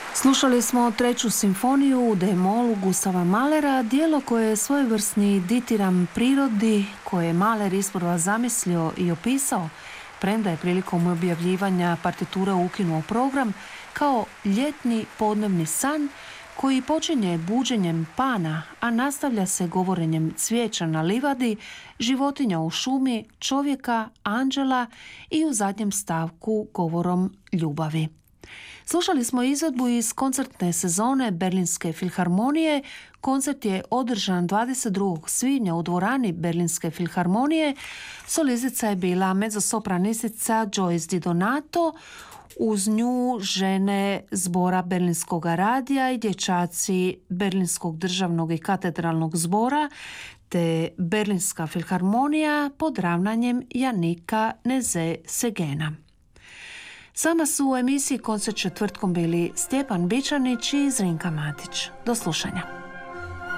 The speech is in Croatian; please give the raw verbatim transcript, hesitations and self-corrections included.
Slušali smo treću simfoniju u D-molu Gustava Mahlera, dijelo koje je svojevrsni ditiram prirodi, koje je Mahler isprva zamislio i opisao, premda je prilikom objavljivanja partitura ukinuo program, kao ljetni podnevni san koji počinje buđenjem pana, a nastavlja se govorenjem cvijeća na livadi, životinja u šumi, čovjeka, anđela i u zadnjem stavku govorom ljubavi. Slušali smo izvedbu iz koncertne sezone Berlinske filharmonije. Koncert je održan dvadeset drugog svibnja u dvorani Berlinske filharmonije. Solistica je bila mezzosopranistica Joyce Di Donato, uz nju žene zbora Berlinskog radija i dječaci Berlinskog državnog i katedralnog zbora, te Berlinska filharmonija pod ravnanjem Janika Neze-Segena. Sama su u emisiji Koncert četvrtkom bili Stjepan Bičanić i Zrinka Matić. Do slušanja.